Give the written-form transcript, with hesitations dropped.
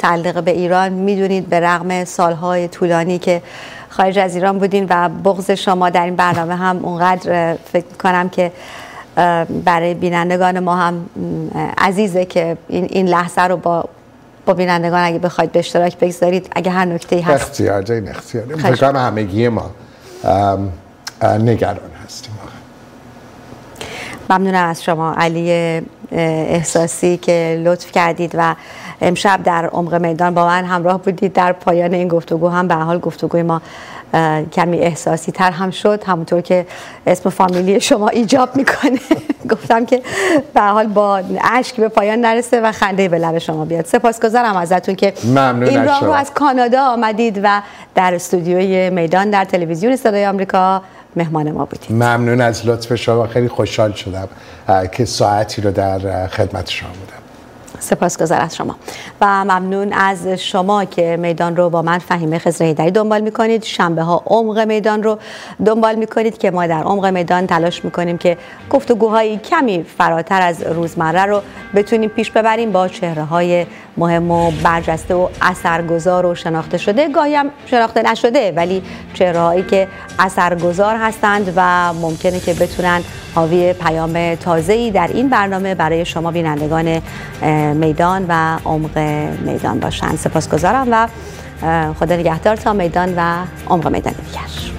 متعلق به ایران، میدونید به رغم سالهای طولانی که خارج از ایران بودین و بغض شما در این برنامه هم اونقدر فکر کنم که برای بینندگان ما هم عزیزه که این لحظه رو با بینندگان اگه بخواید به اشتراک بگذارید، اگه هر نکته‌ای هست. اختیار فکر کنم همگی ما نگران هستیم. ممنونم از شما علی احساسی که لطف کردید و امشب در عمق میدان با من همراه بودید. در پایان این گفتگو هم به حال گفتگوی ما کمی احساسی تر هم شد، همونطور که اسم فامیلی شما ایجاب میکنه. گفتم که به حال با اشک به پایان نرسه و خنده به لب شما بیاد. سپاسگزارم ازتون که این راه رو از کانادا آمدید و در استودیوی میدان در تلویزیون صدای آمریکا مهمان ما بودید. ممنون از لطف شما، خیلی خوشحال شدم که ساعتی رو در خدمت شما بودم. سپاسگزار از شما و ممنون از شما که میدان رو با من فهیمه خضرهیدری دنبال میکنید. شنبه ها عمق میدان رو دنبال میکنید که ما در عمق میدان تلاش میکنیم که گفتگوهایی کمی فراتر از روزمره رو بتونیم پیش ببریم با چهره های مهم و برجسته و اثرگذار و شناخته شده، گاهی هم شناخته نشده، ولی چهره هایی که اثرگذار هستند و ممکنه که بتونن حاوی پیام تازه‌ای در این برنامه برای شما بینندگان میدان و عمق میدان باشند. سپاسگزارم و خدا نگهدار تا میدان و عمق میدان دیگر.